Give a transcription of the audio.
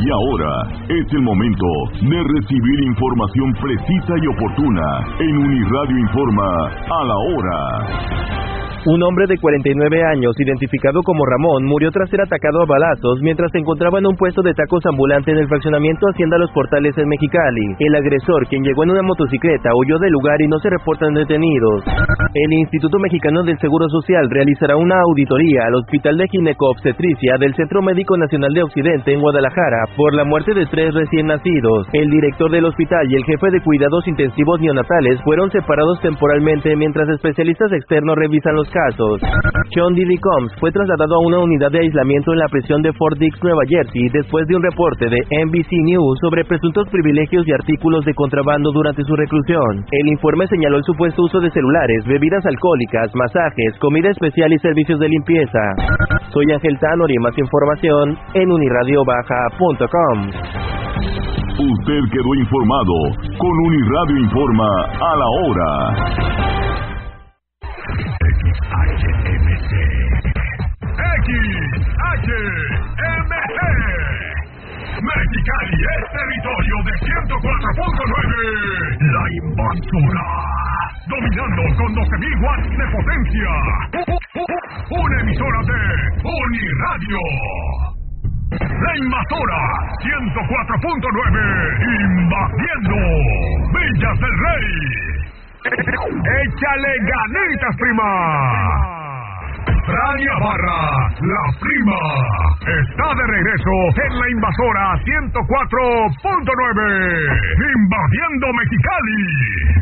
Y ahora es el momento de recibir información precisa y oportuna en Uniradio Informa a la hora. Un hombre de 49 años, identificado como Ramón, murió tras ser atacado a balazos mientras se encontraba en un puesto de tacos ambulante en el fraccionamiento Hacienda Los Portales en Mexicali. El agresor, quien llegó en una motocicleta, huyó del lugar y no se reportan detenidos. El Instituto Mexicano del Seguro Social realizará una auditoría al Hospital de Gineco-Obstetricia del Centro Médico Nacional de Occidente en Guadalajara por la muerte de 3 recién nacidos. El director del hospital y el jefe de cuidados intensivos neonatales fueron separados temporalmente mientras especialistas externos revisan los casos. Sean Diddy Combs fue trasladado a una unidad de aislamiento en la prisión de Fort Dix, Nueva Jersey, después de un reporte de NBC News sobre presuntos privilegios y artículos de contrabando durante su reclusión. El informe señaló el supuesto uso de celulares, bebidas alcohólicas, masajes, comida especial y servicios de limpieza. Soy Ángel Tanor y más información en uniradiobaja.com. Usted quedó informado con Uniradio Informa a la hora. XHMC Mexicali es territorio de 104.9. La Invasora, dominando con 12,000 watts de potencia. Una emisora de Uniradio. La Invasora 104.9, invadiendo Villas del Rey. ¡Échale ganitas, prima! Frania Barra, la prima, está de regreso en la Invasora 104.9, invadiendo Mexicali.